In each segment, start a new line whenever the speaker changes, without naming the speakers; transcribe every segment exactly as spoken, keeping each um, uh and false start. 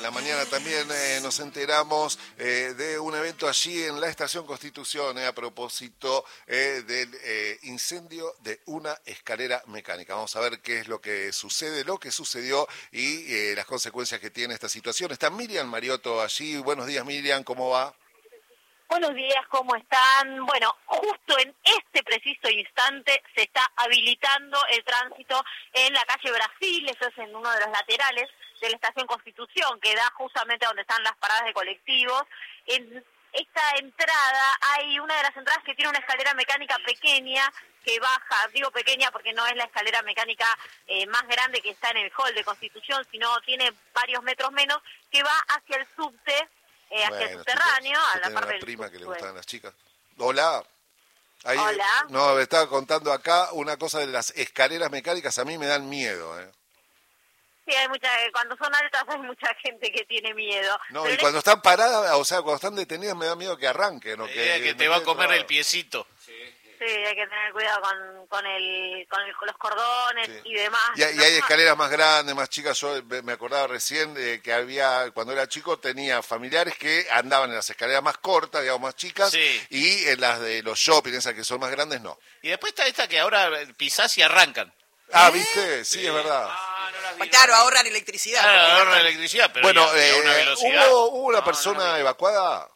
la mañana también eh, nos enteramos eh, de un evento allí en la Estación Constitución eh, a propósito eh, del eh, incendio de una escalera mecánica. Vamos a ver qué es lo que sucede, lo que sucedió y eh, las consecuencias que tiene esta situación. Está Miriam Mariotto allí. Buenos días, Miriam, ¿cómo va?
Buenos días, ¿cómo están? Bueno, justo en este preciso instante se está habilitando el tránsito en la calle Brasil, eso es en uno de los laterales de la Estación Constitución, que da justamente donde están las paradas de colectivos. En esta entrada hay una de las entradas que tiene una escalera mecánica pequeña que baja, digo pequeña porque no es la escalera mecánica eh, más grande que está en el hall de Constitución, sino tiene varios metros menos, que va hacia el subte, Eh, hacia
bueno,
el subterráneo,
chicos,
a la parte
una
del
prima que le
subte.
gustaban las chicas. Hola. Ahí,
Hola.
No, me estaba contando acá una cosa de las escaleras mecánicas, a mí me dan miedo, ¿eh?
Sí, hay mucha, cuando son altas hay mucha gente que tiene miedo.
No,
Pero
y cuando están paradas, o sea, cuando están detenidas me da miedo que arranquen. O que,
que te va a comer el piecito.
Sí, hay que tener cuidado con, con, el, con, el, con los cordones sí. y demás.
Y, y hay escaleras más grandes, más chicas. Yo me acordaba recién de que había, cuando era chico, tenía familiares que andaban en las escaleras más cortas, digamos, más chicas, sí. Y en las de los shopping, esas que son más grandes, no.
Y después está esta que ahora pisás y arrancan.
Ah,
¿Eh?
¿viste? Sí, sí, es verdad.
Ah, no vi, claro, ahorran electricidad.
Claro, ahorran electricidad, pero
bueno,
ya,
eh,
una velocidad.
¿hubo, hubo una
no,
persona
no, no,
evacuada?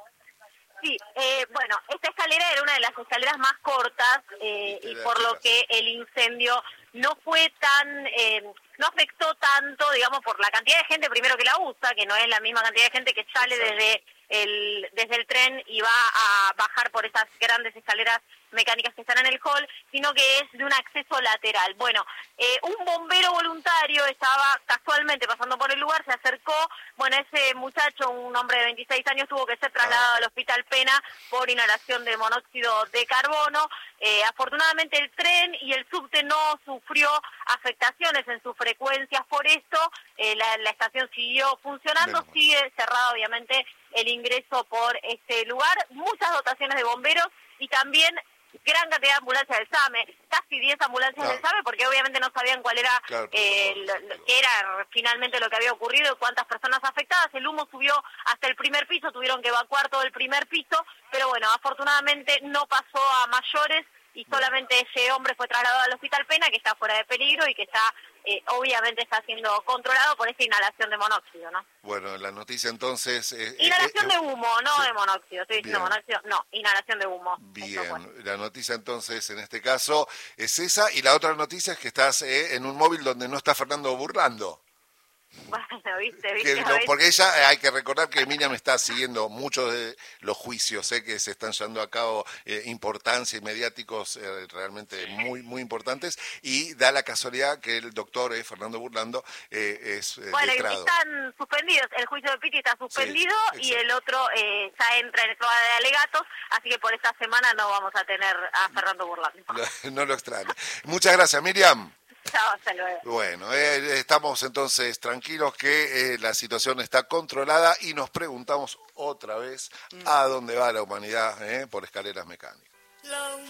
Sí, eh, bueno, esta escalera era una de las escaleras más cortas eh, y por lo que el incendio no fue tan, eh, no afectó tanto, digamos, por la cantidad de gente primero que la usa, que no es la misma cantidad de gente que sale Exacto. desde el desde el tren y va a bajar por esas grandes escaleras mecánicas que están en el hall, sino que es de un acceso lateral. Bueno, eh, un bombero voluntario estaba casualmente pasando por el lugar, se acercó, bueno, ese muchacho, un hombre de veintiséis años, tuvo que ser trasladado al Hospital Pena por inhalación de monóxido de carbono. Eh, afortunadamente el tren y el subte no sufrió afectaciones en sus frecuencias por esto, eh, la, la estación siguió funcionando, Bien. sigue cerrado obviamente el ingreso por este lugar, muchas dotaciones de bomberos y también gran cantidad de ambulancias del SAME, casi diez ambulancias claro. del SAME, porque obviamente no sabían cuál era, claro, eh, lo, lo, qué era finalmente lo que había ocurrido y cuántas personas afectadas. El humo subió hasta el primer piso, tuvieron que evacuar todo el primer piso, pero bueno, afortunadamente no pasó a mayores y solamente ese hombre fue trasladado al Hospital Pena, que está fuera de peligro y que está, eh, obviamente está siendo controlado por esta inhalación de monóxido, ¿no?
Bueno, la noticia entonces... Eh,
inhalación
eh,
de humo, no
sí.
de monóxido, estoy diciendo monóxido, no, inhalación de humo.
Bien, la noticia entonces en este caso es esa, y la otra noticia es que estás eh, en un móvil donde no está Fernando Burlando.
Bueno, viste, viste.
Que, no, porque ella, hay que recordar que Miriam está siguiendo muchos de los juicios eh, que se están llevando a cabo, eh, importancia y mediáticos eh, realmente muy muy importantes, y da la casualidad que el doctor eh, Fernando Burlando eh, es eh,
bueno,
letrado.
Están suspendidos, el juicio de Pitti está suspendido sí, y el otro eh, ya entra en el programa de alegatos, así que por esta semana no vamos a tener a Fernando Burlando.
No, no lo extraño. Muchas gracias, Miriam.
Chao, hasta luego.
Bueno, eh, estamos entonces tranquilos que eh, la situación está controlada y nos preguntamos otra vez mm. a dónde va la humanidad eh, por escaleras mecánicas.